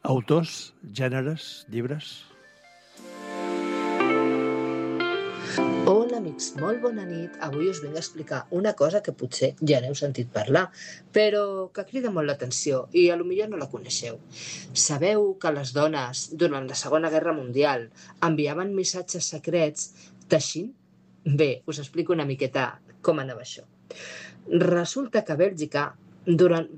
Autors, gèneres, llibres... Hola amics, molt bona nit. Avui us vinc a explicar una cosa que potser ja n'heu sentit parlar, però que crida molt l'atenció i a lo millor no la coneixeu. Sabeu que les dones, durant la Segona Guerra Mundial, enviaven missatges secrets teixint? Bé, us explico una miqueta com anava això. Resulta que a Bèlgica, durant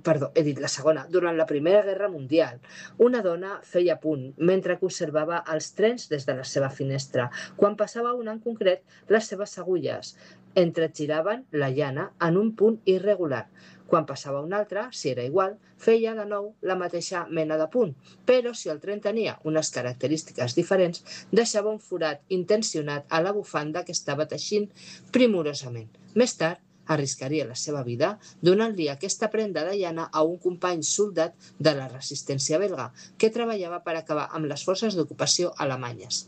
la Primera Guerra Mundial, una dona feia punt mentre que observava els trens des de la seva finestra. Quan passava un en concret, les seves agulles entregiraven la llana en un punt irregular. Quan passava un altre, si era igual, feia de nou la mateixa mena de punt, però si el tren tenia unes característiques diferents, deixava un forat intencionat a la bufanda que estava teixint primorosament. Més tard, arriscaria la seva vida donant-li aquesta prenda de llana a un company soldat de la resistència belga que treballava per acabar amb les forces d'ocupació alemanyes.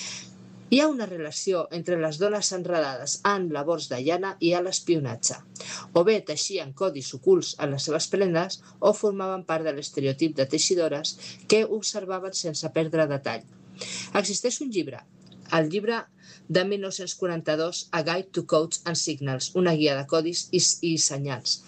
Hi ha una relació entre les dones enredades en labors de llana i a l'espionatge. O bé teixien codis ocults a les seves prendes o formaven part de l'estereotip de teixidores que observaven sense perdre detall. Existeix un llibre, el llibre de 1942, A Guide to Codes and Signals, una guia de codis i senyals.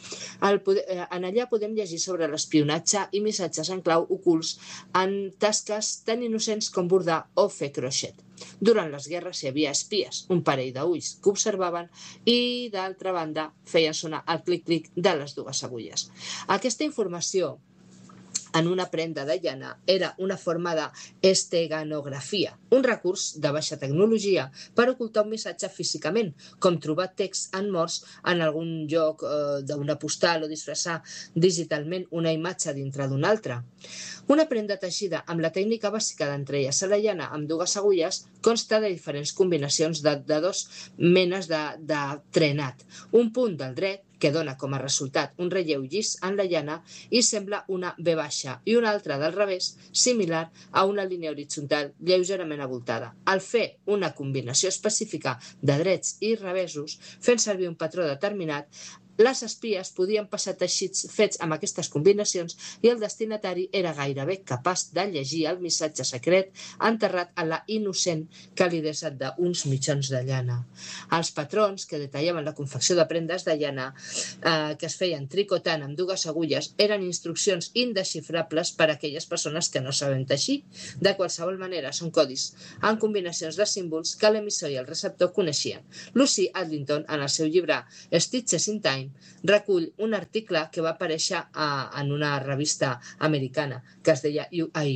En allà podem llegir sobre l'espionatge i missatges en clau ocults en tasques tan innocents com bordar o fer crochet. Durant les guerres hi havia espies, un parell d'ulls que observaven i, d'altra banda, feien sonar el clic-clic de les dues agulles. Aquesta informació en una prenda de llana era una forma d'esteganografia, un recurs de baixa tecnologia per ocultar un missatge físicament, com trobar text en morse en algun lloc d'una postal o disfressar digitalment una imatge dintre d'una altra. Una prenda teixida amb la tècnica bàsica d'entrellaçar la llana amb dues agulles consta de diferents combinacions de dos menes de trenat. Un punt del dret, que dona com a resultat un relleu llis en la llana i sembla una V baixa, i una altra del revés, similar a una línia horitzontal lleugerament avoltada. Al fer una combinació específica de drets i revesos, fent servir un patró determinat, les espies podien passar teixits fets amb aquestes combinacions i el destinatari era gairebé capaç de llegir el missatge secret enterrat a la innocent calidesa d'uns mitjons de llana. Els patrons que detallaven la confecció de prendes de llana que es feien tricotant amb dues agulles eren instruccions indesxifrables per a aquelles persones que no saben teixir. De qualsevol manera, són codis en combinacions de símbols que l'emissor i el receptor coneixien. Lucy Adlington, en el seu llibre Stitches in Time, recull un article que va aparèixer en una revista americana que es deia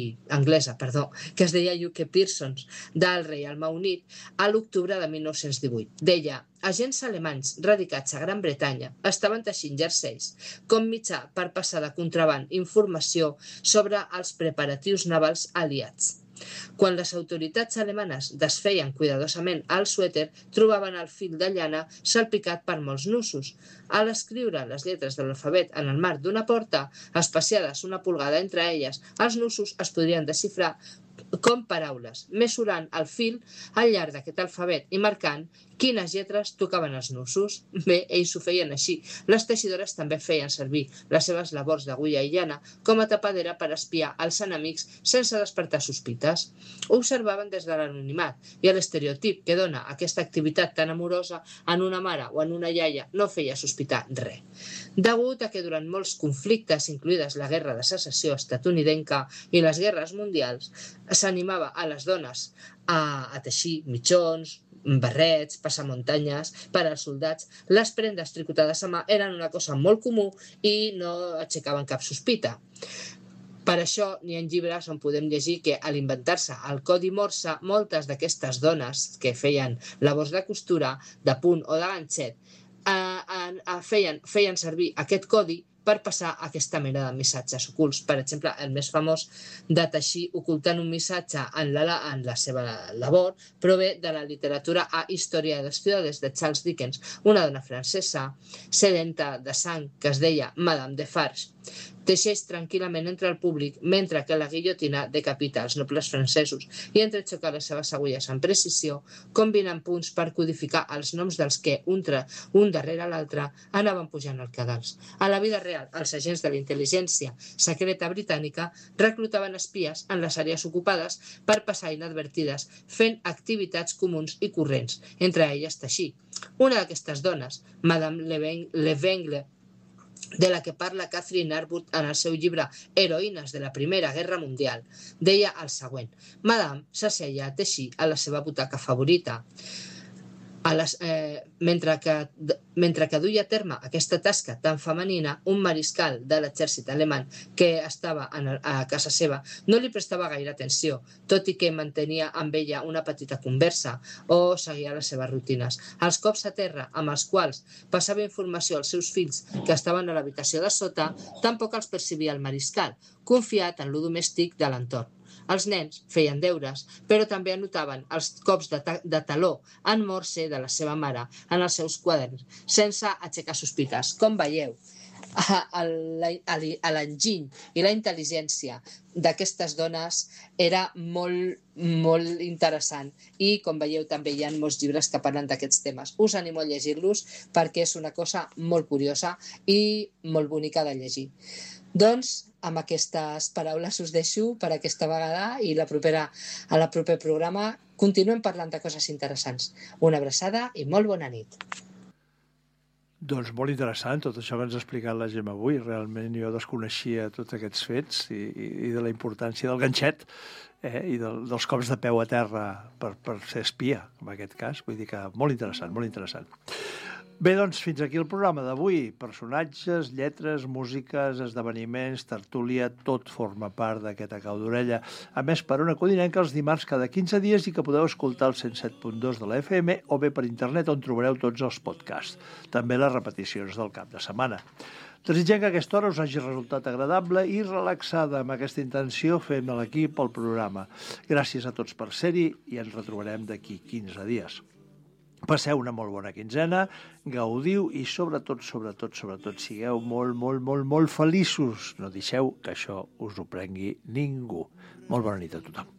UK Pearsons del Reialme Unit a l'octubre de 1918. Deia: agents alemanys radicats a Gran Bretanya estaven teixint jerseis com mitjà per passar de contraban informació sobre els preparatius navals aliats. Quan les autoritats alemanes desfeien cuidadosament el suèter, trobaven el fil de llana salpicat per molts nusos. Al escriure les lletres de l'alfabet en el marc d'una porta, espaciades una polgada entre elles, els nusos es podrien desxifrar com paraules, mesurant el fil al llarg d'aquest alfabet i marcant quines lletres tocaven els nusos. Bé, ells ho feien així. Les teixidores també feien servir les seves labors d'agulla i llana com a tapadera per espiar els enemics sense despertar sospites. Ho observaven des de l'anonimat i l'estereotip que dona aquesta activitat tan amorosa en una mare o en una iaia no feia sospitar res. Degut a que durant molts conflictes, incloïdes la Guerra de Secessió estatunidenca i les guerres mundials, s'animava a les dones a teixir mitjons, barrets, passamuntanyes per als soldats, les prendes tricotades a mà eren una cosa molt comú i no aixecaven cap sospita. Per això n'hi ha llibres on podem llegir que a l'inventar-se el codi morse, moltes d'aquestes dones que feien labors de costura, de punt o de ganxet, feien servir aquest codi per passar aquesta mena de missatges ocults. Per exemple, el més famós de teixir ocultant un missatge en la seva labor prové de la literatura a Història de les ciutats de Charles Dickens, una dona francesa sedenta de sang que es deia Madame Defarge, teixeix tranquil·lament entre el públic mentre que la guillotina decapita els nobles francesos i entrexoca les seves agulles amb precisió, combinant punts per codificar els noms dels que, un darrere l'altre, anaven pujant al cadals. A la vida real, els agents de la intel·ligència secreta britànica reclutaven espies en les àrees ocupades per passar inadvertides, fent activitats comuns i corrents, entre elles teixir. Una d'aquestes dones, Madame Levengle, de la que parla Catherine Arwood en el seu llibre Heroïnes de la Primera Guerra Mundial, deia el següent: Madame s'asseia a teixir a la seva butaca favorita. Mentre que duia a terme aquesta tasca tan femenina, un mariscal de l'exèrcit alemany que estava a casa seva no li prestava gaire atenció, tot i que mantenia amb ella una petita conversa o seguia les seves rutines. Els cops a terra amb els quals passava informació als seus fills que estaven a l'habitació de sota tampoc els percibia el mariscal, confiat en lo domèstic de l'entorn. Els nens feien deures, però també anotaven els cops de taló en morse de la seva mare en els seus quaderns, sense aixecar sospites. Com veieu, l'enginy i la intel·ligència d'aquestes dones era molt, molt interessant i, com veieu, també hi ha molts llibres que parlen d'aquests temes. Us animo a llegir-los perquè és una cosa molt curiosa i molt bonica de llegir. Doncs, amb aquestes paraules us deixo per aquesta vegada i a la proper programa continuem parlant de coses interessants. Una abraçada i molt bona nit. Doncs molt interessant tot això que ens ha explicat la Gemma avui. Realment jo desconeixia tots aquests fets i de la importància del ganxet i dels cops de peu a terra per ser espia, en aquest cas. Vull dir que molt interessant, molt interessant. Bé, doncs, fins aquí el programa d'avui. Personatges, lletres, músiques, esdeveniments, tertúlia, tot forma part d'aquest Cau d'Orella. A més, per Ona Codinenca, els dimarts cada 15 dies i que podeu escoltar el 107.2 de la FM o bé per internet on trobareu tots els podcasts. També les repeticions del cap de setmana. Desitgem que aquesta hora us hagi resultat agradable i relaxada. Amb aquesta intenció fem a l'equip el programa. Gràcies a tots per ser-hi i ens retrobarem d'aquí 15 dies. Passeu una molt bona quinzena, gaudiu i sobretot, sigueu molt feliços. No deixeu que això us ho prengui ningú. Molt bona nit a tothom.